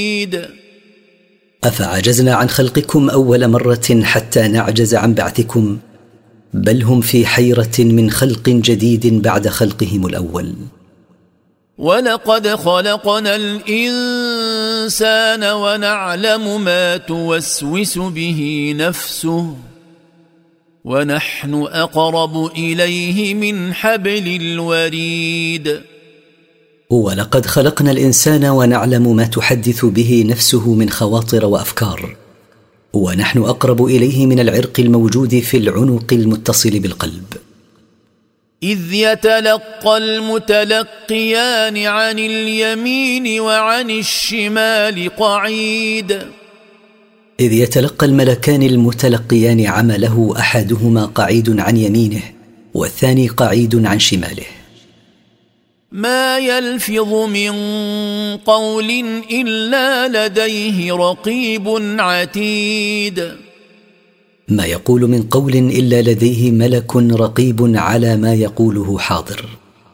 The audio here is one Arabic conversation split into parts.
أفعجزنا عن خلقكم أول مرة حتى نعجز عن بعثكم بل هم في حيرة من خلق جديد بعد خلقهم الأول. ولقد خلقنا الإنسان ونعلم ما توسوس به نفسه ونحن أقرب إليه من حبل الوريد. ولقد خلقنا الإنسان ونعلم ما تحدث به نفسه من خواطر وأفكار ونحن أقرب إليه من العرق الموجود في العنق المتصل بالقلب. إذ يتلقى المتلقيان عن اليمين وعن الشمال قعيد. إذ يتلقى الملكان المتلقيان عمله أحدهما قعيد عن يمينه والثاني قعيد عن شماله. ما يلفظ من قول إلا لديه رقيب عتيد. ما يقول من قول إلا لديه ملك رقيب على ما يقوله حاضر.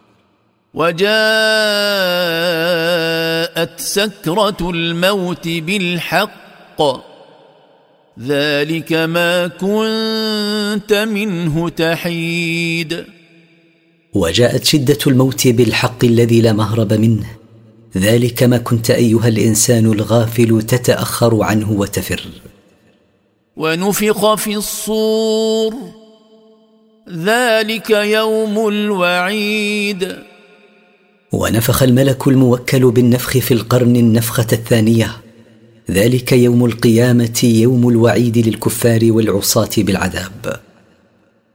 وجاءت سكرة الموت بالحق ذلك ما كنت منه تحيد. وجاءت شدة الموت بالحق الذي لا مهرب منه ذلك ما كنت أيها الإنسان الغافل تتأخر عنه وتفر. ونفخ في الصور ذلك يوم الوعيد. ونفخ الملك الموكل بالنفخ في القرن النفخة الثانية ذلك يوم القيامة يوم الوعيد للكفار والعصاة بالعذاب.